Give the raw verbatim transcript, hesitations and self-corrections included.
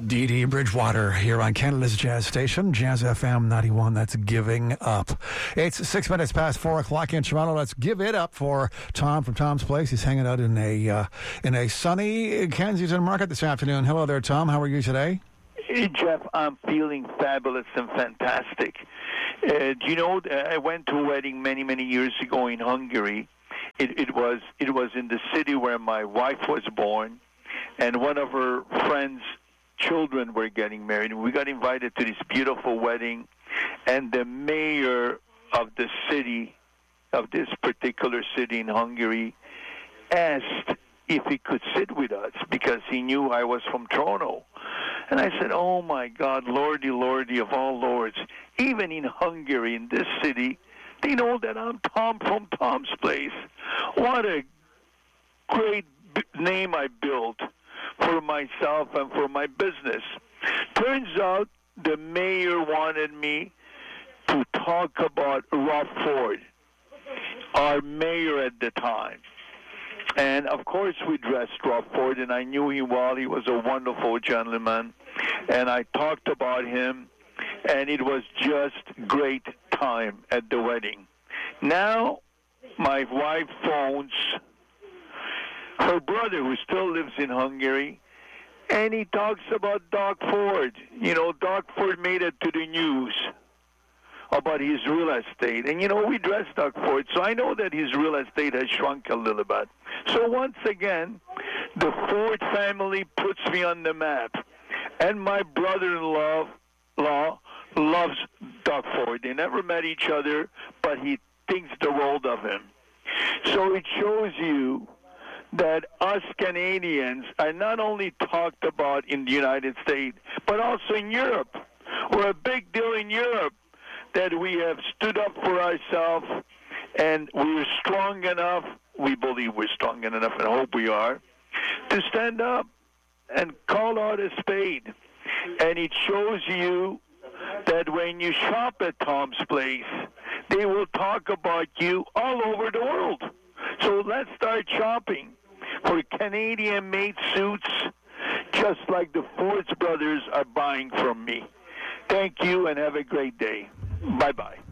Dee Dee Bridgewater here on Canada's Jazz Station, Jazz F M ninety-one. That's Giving Up. It's six minutes past four o'clock in Toronto. Let's give it up for Tom from Tom's Place. He's hanging out in a uh, in a sunny Kensington market this afternoon. Hello there, Tom. How are you today? Hey, Jeff. I'm feeling fabulous and fantastic. Uh, do you know, I went to a wedding many, many years ago in Hungary. It, it was it was in the city where my wife was born, and one of her friends' children were getting married. We got invited to this beautiful wedding, and the mayor of the city, of this particular city in Hungary, asked if he could sit with us because he knew I was from Toronto. And I said, oh my God, Lordy, Lordy of all lords, even in Hungary, in this city, they know that I'm Tom from Tom's Place. What a great b- name I built for myself and for my business. Turns out the mayor wanted me to talk about Rob Ford, our mayor at the time. And, of course, we dressed Rob Ford, and I knew him well. He was a wonderful gentleman. And I talked about him, and it was just great time at the wedding. Now, my wife phones her brother, who still lives in Hungary, and he talks about Doug Ford. You know, Doug Ford made it to the news about his real estate. And, you know, we dressed Doug Ford, so I know that his real estate has shrunk a little bit. So once again, the Ford family puts me on the map. And my brother-in-law law, loves Doug Ford. They never met each other, but he thinks the world of him. So it shows you that us Canadians are not only talked about in the United States, but also in Europe. We're a big deal in Europe that we have stood up for ourselves, and we're strong enough, we believe we're strong enough, and hope we are, to stand up and call out a spade. And it shows you that when you shop at Tom's Place, they will talk about you all over the world. So let's start shopping for Canadian-made suits, just like the Ford brothers are buying from me. Thank you, and have a great day. Bye-bye.